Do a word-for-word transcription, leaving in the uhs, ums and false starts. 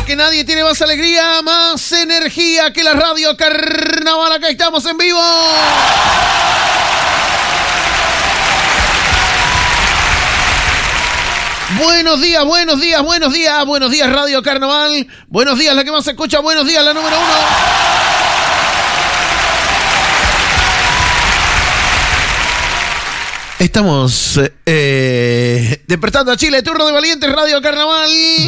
Porque nadie tiene más alegría, más energía que la Radio Carnaval. Acá estamos en vivo. Buenos días, buenos días, buenos días, buenos días Radio Carnaval. Buenos días, la que más se escucha. Buenos días, la número uno. Estamos eh, despertando a Chile, turno de valientes Radio Carnaval.